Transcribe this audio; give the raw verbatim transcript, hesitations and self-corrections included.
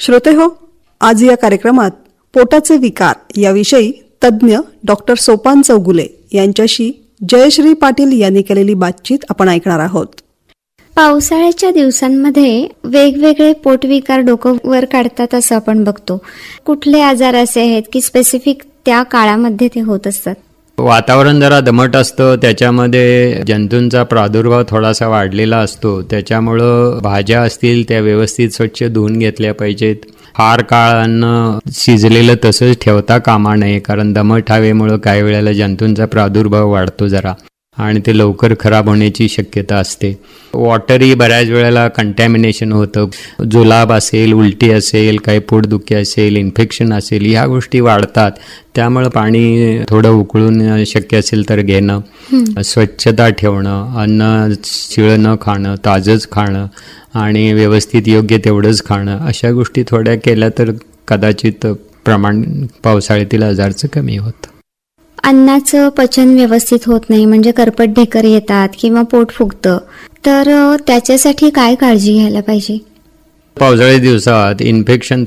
श्रोतेहो, आज या कार्यक्रमात पोटाचे विकार याविषयी तज्ज्ञ डॉक्टर सोपान चौगुले यांच्याशी जयश्री पाटील यांनी केलेली बातचीत आपण ऐकणार आहोत. पावसाळ्याच्या दिवसांमध्ये वेगवेगळे पोटविकार डोकं वर काढतात असं आपण बघतो. कुठले आजार असे आहेत की स्पेसिफिक त्या काळामध्ये ते होत असतात? वातावरण जरा दमट असतं, त्याच्यामध्ये जंतूंचा प्रादुर्भाव थोडासा वाढलेला असतो. त्याच्यामुळं भाज्या असतील त्या व्यवस्थित स्वच्छ धुवून घेतल्या पाहिजेत. फार काळ अन्न शिजलेलं तसंच ठेवता कामा नये, कारण दमट हवेमुळं काही वेळेला जंतूंचा प्रादुर्भाव वाढतो जरा आणि ते लवकर खराब होण्याची शक्यता असते. वॉटरही बऱ्याच वेळेला कंटॅमिनेशन होतं. जुलाब असेल, उलटी असेल, काही पोटदुखी असेल, इन्फेक्शन असेल, ह्या गोष्टी वाढतात. त्यामुळं पाणी थोडं उकळून शक्य असेल तर घेणं, स्वच्छता ठेवणं, अन्न शिळं न खाणं, ताजंच खाणं आणि व्यवस्थित योग्य तेवढंच खाणं, अशा गोष्टी थोड्या केल्या तर कदाचित प्रमाण पावसाळ्यातील आजारचं कमी होतं. अन्नाचं पचन व्यवस्थित होत नाही म्हणजे करपट ढेकर येतात किंवा पोट फुगतं, तर त्याच्यासाठी काय काळजी घ्यायला पाहिजे? पावसाळी दिवसात इन्फेक्शन